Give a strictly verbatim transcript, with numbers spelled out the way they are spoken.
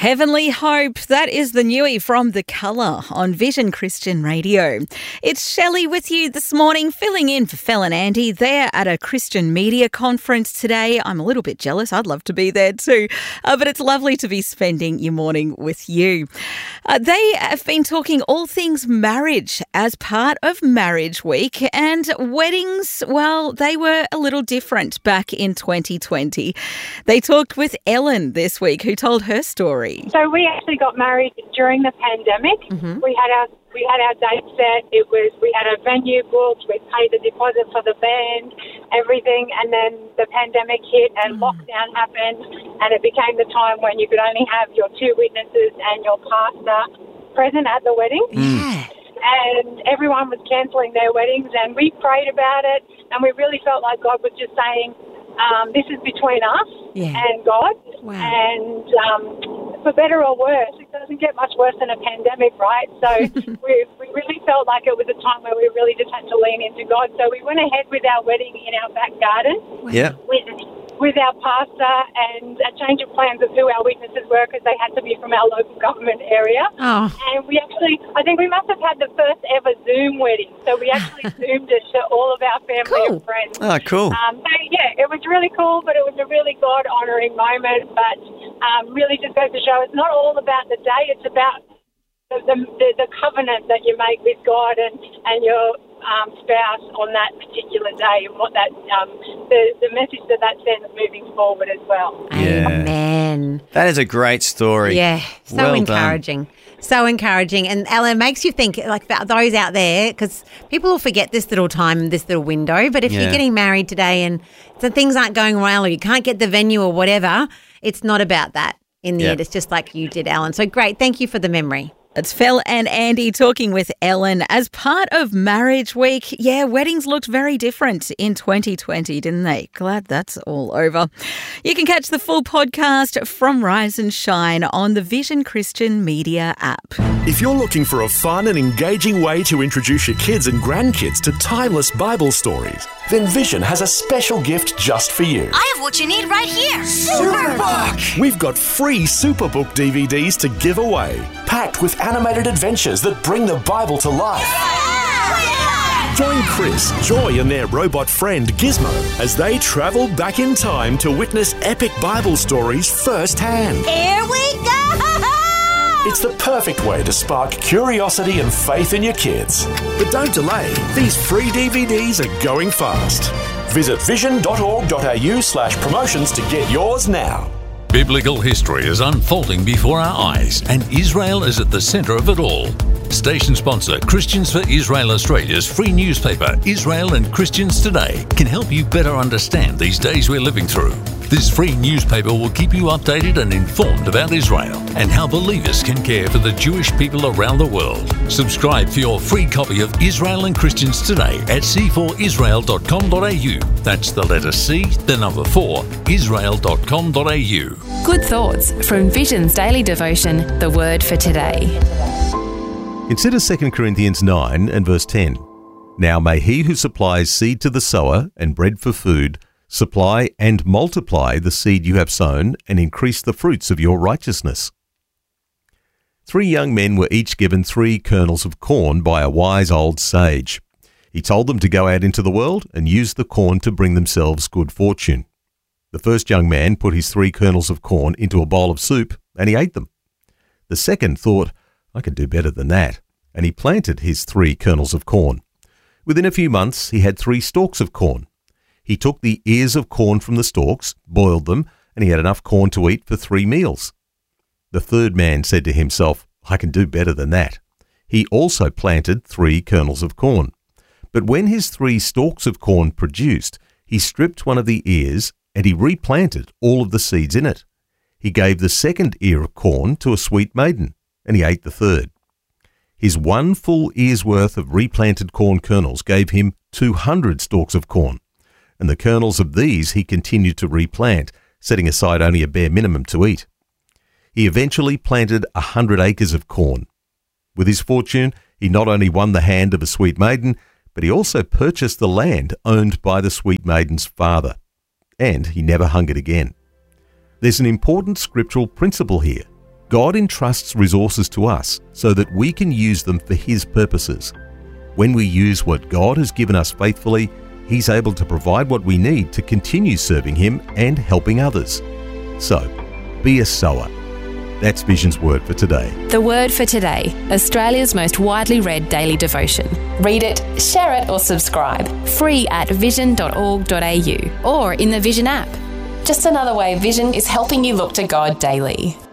Heavenly Hope, that is the newie from The Colour on Vision Christian Radio. It's Shelley with you this morning, filling in for Fel and Andy. They're at a Christian media conference today. I'm a little bit jealous. I'd love to be there too. Uh, but it's lovely to be spending your morning with you. Uh, they have been talking all things marriage as part of Marriage Week, and weddings, well, they were a little different back in twenty twenty. They talked with Ellen this week, who told her story. So we actually got married during the pandemic. Mm-hmm. We had our we had our date set. It was we had a venue booked. We paid the deposit for the band, everything, and then the pandemic hit and mm. lockdown happened, and it became the time when you could only have your two witnesses and your pastor present at the wedding. Yeah. And everyone was cancelling their weddings, and we prayed about it, and we really felt like God was just saying, um, this is between us yeah. and God. Wow. And um, for better or worse, it doesn't get much worse than a pandemic, right? So we, we really felt like it was a time where we really just had to lean into God. So we went ahead with our wedding in our back garden. Yeah. With, with our pastor, and a change of plans of who our witnesses were, because they had to be from our local government area. Oh. And we actually, I think we must have had the first ever Zoom wedding. So we actually Zoomed it to all of our family Cool. and friends. Oh, cool. Um, so, yeah, it was really cool, but it was a really God-honouring moment. But um, really just goes to show it's not all about the day, it's about the, the, the covenant that you make with God and, and your um, spouse on that particular day, and what that um, the, the message that that sends moving forward as well. Yeah. Amen. That is a great story. Yeah, so Well encouraging. So encouraging. And Ellen, makes you think, like, about those out there, because people will forget this little time, this little window. But if Yeah. you're getting married today and so things aren't going well, or you can't get the venue or whatever, it's not about that in the Yeah. end. It's just like you did, Ellen. So great. Thank you for the memory. It's Fel and Andy talking with Ellen as part of Marriage Week. Yeah, weddings looked very different in twenty twenty, didn't they? Glad that's all over. You can catch the full podcast from Rise and Shine on the Vision Christian Media app. If you're looking for a fun and engaging way to introduce your kids and grandkids to timeless Bible stories, then Vision has a special gift just for you. I have what you need right here. Superbook! We've got free Superbook D V Ds to give away, packed with animated adventures that bring the Bible to life. Yeah! Join Chris, Joy and their robot friend Gizmo as they travel back in time to witness epic Bible stories firsthand. Here we go! It's the perfect way to spark curiosity and faith in your kids. But don't delay. These free D V Ds are going fast. Visit vision.org.au slash promotions to get yours now. Biblical history is unfolding before our eyes, and Israel is at the centre of it all. Station sponsor Christians for Israel Australia's free newspaper, Israel and Christians Today, can help you better understand these days we're living through. This free newspaper will keep you updated and informed about Israel and how believers can care for the Jewish people around the world. Subscribe for your free copy of Israel and Christians Today at c four israel dot com dot a u. That's the letter C, the number four, israel dot com dot a u. Good thoughts from Vision's daily devotion, The Word for Today. Consider Second Corinthians nine and verse ten. Now may he who supplies seed to the sower and bread for food supply and multiply the seed you have sown and increase the fruits of your righteousness. Three young men were each given three kernels of corn by a wise old sage. He told them to go out into the world and use the corn to bring themselves good fortune. The first young man put his three kernels of corn into a bowl of soup, and he ate them. The second thought, I can do better than that, and he planted his three kernels of corn. Within a few months, he had three stalks of corn. He took the ears of corn from the stalks, boiled them, and he had enough corn to eat for three meals. The third man said to himself, I can do better than that. He also planted three kernels of corn. But when his three stalks of corn produced, he stripped one of the ears and he replanted all of the seeds in it. He gave the second ear of corn to a sweet maiden, and he ate the third. His one full ear's worth of replanted corn kernels gave him two hundred stalks of corn, and the kernels of these he continued to replant, setting aside only a bare minimum to eat. He eventually planted a hundred acres of corn. With his fortune, he not only won the hand of a sweet maiden, but he also purchased the land owned by the sweet maiden's father. And he never hungered again. There's an important scriptural principle here. God entrusts resources to us so that we can use them for His purposes. When we use what God has given us faithfully, He's able to provide what we need to continue serving Him and helping others. So, be a sower. That's Vision's Word for today. The Word for Today, Australia's most widely read daily devotion. Read it, share it or subscribe. Free at vision dot org dot a u or in the Vision app. Just another way Vision is helping you look to God daily.